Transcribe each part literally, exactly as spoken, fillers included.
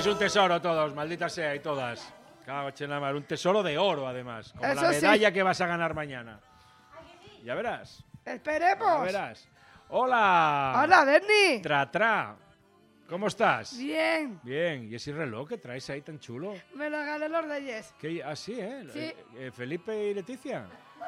Sois un tesoro todos, maldita sea, y todas. Cago en la mar, un tesoro de oro, además. Como Eso la medalla sí. que vas a ganar mañana. Ya verás. Esperemos. Ya verás. ¡Hola! Hola, Bernie. Tra, tra. ¿Cómo estás? Bien. Bien. ¿Y ese reloj que traes ahí tan chulo? Me lo gané los Reyes. ¿Qué? ¿Ah, sí, eh? Sí. Eh, eh, ¿Felipe y Leticia?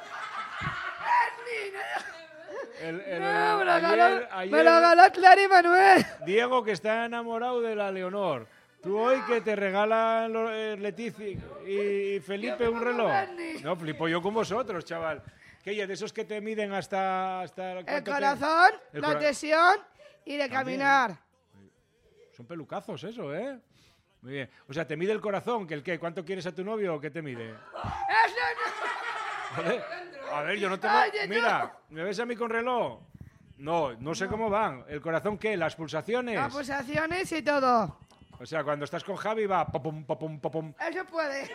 El, el, No, me lo ayer, ganó, ayer me lo ganó Clara y Manuel. Diego, que está enamorado de la Leonor. Tú hoy que te regalan lo- eh, Leticia y, y Felipe un reloj. No, flipo yo con vosotros, chaval. ¿Qué? ¿De esos que te miden hasta... hasta El cuánto te- corazón, El la cora- tensión y de También, caminar. Son pelucazos eso, ¿eh? Muy bien. O sea, ¿te mide el corazón? ¿Que el qué? ¿Cuánto quieres a tu novio o qué te mide? ¡Eso no! Joder, a ver, yo no tengo... Oye, Mira, ¿me ves a mí con reloj? No, no sé cómo van. ¿El corazón qué? ¿Las pulsaciones? Las pulsaciones y todo. O sea, cuando estás con Javi va popum, popum, popum. Eso puede.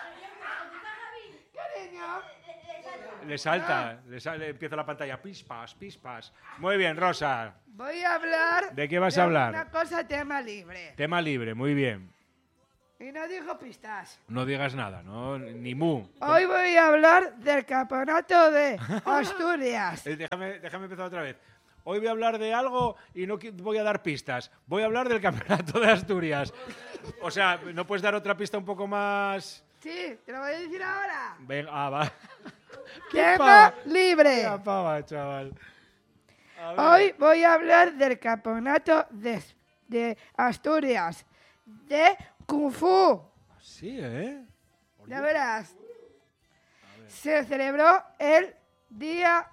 Cariño. Le salta, le sale, empieza la pantalla. Pispas, pispas. Muy bien, Rosa. Voy a hablar. ¿De qué vas de a hablar? Una cosa tema libre. Tema libre, muy bien. Y no digo pistas. No digas nada, ¿no? Ni mu. Hoy voy a hablar del campeonato de Asturias. Eh, Déjame, déjame empezar otra vez. Hoy voy a hablar de algo y no qui- voy a dar pistas. Voy a hablar del campeonato de Asturias. O sea, ¿no puedes dar otra pista un poco más...? Sí, te lo voy a decir ahora. Venga, ah, va. Tema pava. libre. Qué pava, chaval. A ver. Hoy voy a hablar del campeonato de, de Asturias de Kung Fu. Sí, ¿eh? Ya verás. Se celebró el día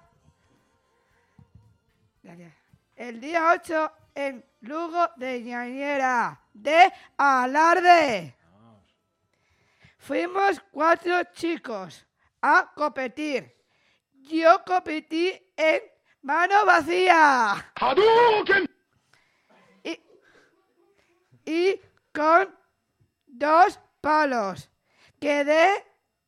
el día ocho en Lugo de Ñañera de Alarde. Fuimos cuatro chicos a competir. Yo competí en mano vacía. Y, y con dos palos. Quedé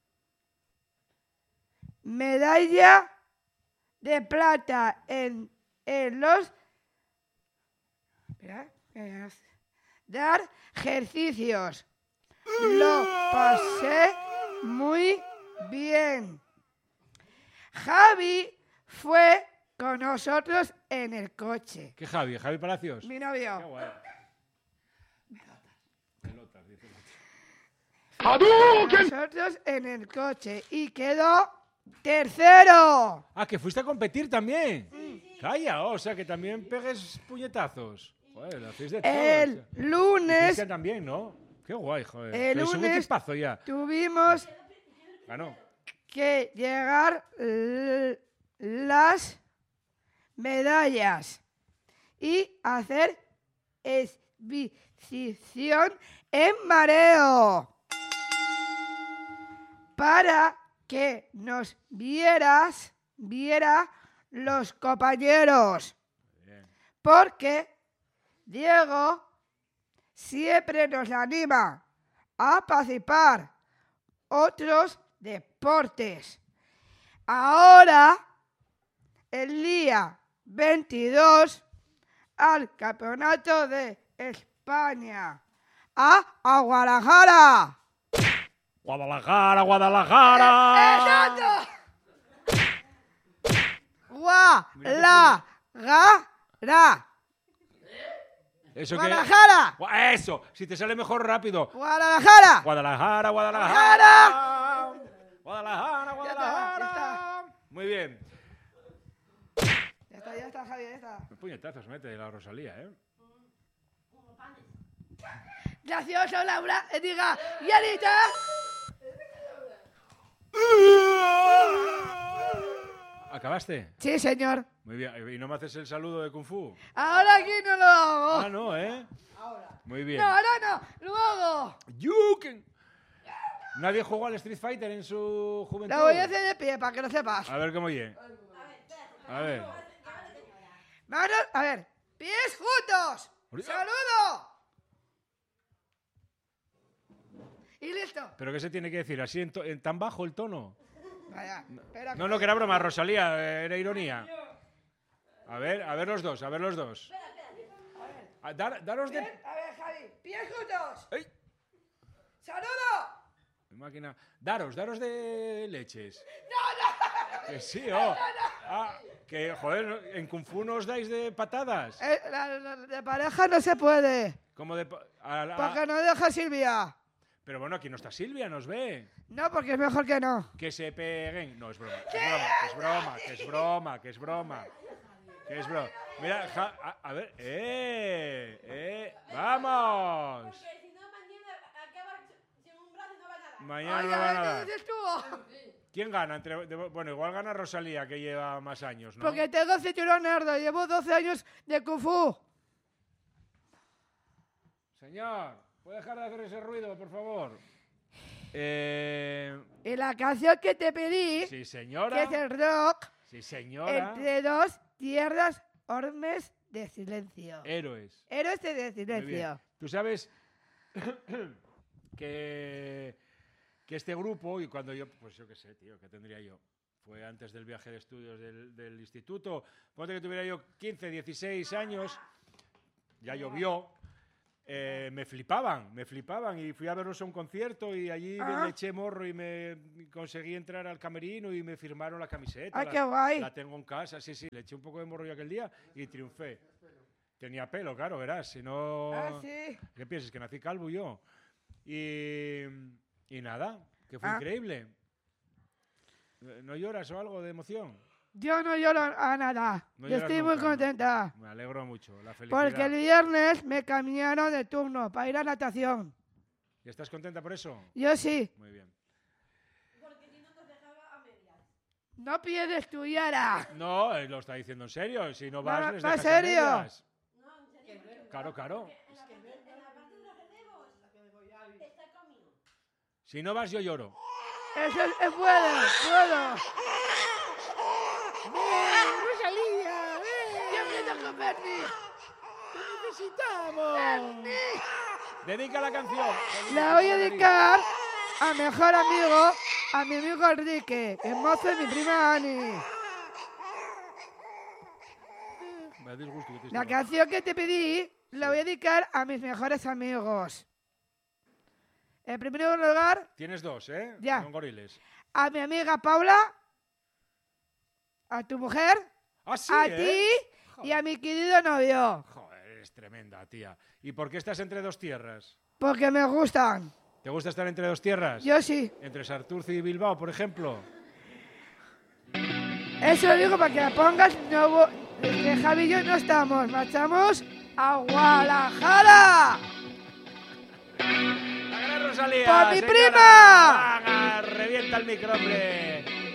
medalla de plata en, en los espera, eh, dar ejercicios. Lo pasé muy bien. Javi fue con nosotros en el coche. ¿Qué Javi? ¿Javi Palacios? Mi Qué novio. guay. Pelotas, dice el otro. Nosotros en el coche y quedó tercero. Ah, que fuiste a competir también. Calla, o sea, que también pegues puñetazos. Joder, lo hacéis de todo. El o sea. Y lunes Cristian también, ¿no? Qué guay, joder. El Sois un lunes- equipazo ya. tuvimos Ganó. que llegar l- las medallas y hacer exhibición en mareo para que nos vieras viera los compañeros, porque Diego siempre nos anima a participar otros deportes. Ahora, el día veintidós, al Campeonato de España, a, a Guadalajara. Guadalajara, Guadalajara. ¡Exacto! Guadalajara. Eso que... Guadalajara. Gua- Eso, si te sale mejor rápido. Guadalajara. Guadalajara, Guadalajara. Guadalajara. Guadalajara, Guadalajara. Ya está, ya Muy bien. Ya está, ya está, Javier, ya está. Puñetazos mete la Rosalía, ¿eh? Gracioso, Laura. Eh, Diga, Yanita. ¿Acabaste? Sí, señor. Muy bien. ¿Y no me haces el saludo de Kung Fu? Ahora aquí no lo hago. Ah, no, ¿eh? Muy bien. No, ahora no. Luego. You can- ¿Nadie jugó al Street Fighter en su juventud? Lo voy a hacer de pie para que lo sepas. A ver cómo oye. A ver. Manos, a ver. Pies juntos. Saludo. Y listo. ¿Pero qué se tiene que decir? ¿Así en, to- en tan bajo el tono? Vaya. Espera, No, no, que era broma, Rosalía, eh, era ironía. A ver, a ver los dos, a ver los dos. A, dar, daros de... A ver, Javi, pies juntos. ¡Ey! ¡Saludo! Máquina. Daros, daros de leches. ¡No, no! Que sí, oh. Ah, que, joder, en Kung Fu no os dais de patadas. Eh, la, la, de pareja no se puede. Como de... A, a, Porque no deja a Silvia. Pero bueno, aquí no está Silvia, nos ve. No, porque es mejor que no. Que se peguen. No, es broma. Es broma, que es broma, que es broma, que es broma. Que es broma. Mira, ja, a, a ver. ¡Eh! ¡Eh! ¡Vamos! Porque si no, mañana acaba sin un brazo y no va a nada. Mañana no va a nada. ¿Quién gana? Entre, de, bueno, igual gana Rosalía, que lleva más años, ¿no? Porque tengo cinturón negro. Llevo doce años de Kung Fu. Señor, ¿puede dejar de hacer ese ruido, por favor? Eh... Y la canción que te pedí, Sí, señora. que es el rock, Sí, señora. entre dos tierras ormes de silencio. Héroes. Héroes de Muy bien. silencio. Tú sabes que, que este grupo, y cuando yo, pues yo qué sé, tío, ¿qué tendría yo? Fue antes del viaje de estudios del, del instituto. Ponte que tuviera yo quince, dieciséis años, ya llovió. Eh, me flipaban, me flipaban y fui a verlos a un concierto y allí Ah. le eché morro y me conseguí entrar al camerino y me firmaron la camiseta. ¡Ay, la, qué guay! La tengo en casa, sí, sí. Le eché un poco de morro yo aquel día y triunfé. Tenía pelo, claro, verás. Si no... Ah, sí. ¿Qué piensas? Que nací calvo yo. Y, y nada, que fue Ah. increíble. ¿No lloras o algo de emoción? Yo no lloro a nada. No Yo lloras estoy muy nunca, ¿no? contenta. Me alegro mucho, la felicidad. Porque el viernes me cambiaron de turno para ir a natación. ¿Y estás contenta por eso? Yo sí. Muy bien. Porque si no nos dejaba a medias. No pierdes tu Yara. No, él lo está diciendo en serio. Si no vas, No, les no, dejas ¿en a serio? medias. No, en serio. Claro, claro. En la parte, en la parte de los relevos está conmigo. Si no vas, yo lloro. Eso es, es bueno, puedo. ¡Ven, Rosalía! ¡Ven! ¡Yo quiero con Bernie! ¡Te necesitamos! ¡Bernie! Dedica la canción. La voy a dedicar a mejor amigo, a mi amigo Enrique, que es mozo de mi prima Ani. Me da disgusto que te La esté- canción que te pedí la voy a dedicar a mis mejores amigos. En primer lugar, Tienes dos, ¿eh? Ya. Son goriles. a mi amiga Paula, a tu mujer, Ah, sí, a ¿eh? ti y a mi querido novio. Joder, eres tremenda, tía. ¿Y por qué estás entre dos tierras? Porque me gustan. ¿Te gusta estar entre dos tierras? Yo sí. Entre Santurce y Bilbao, por ejemplo. Eso lo digo para que la pongas. No, vo- que Javi y yo no estamos. Marchamos a Guadalajara. ¡La gran Rosalía! ¡Por mi señora! prima! ¡Haga! ¡Revienta el micro, hombre!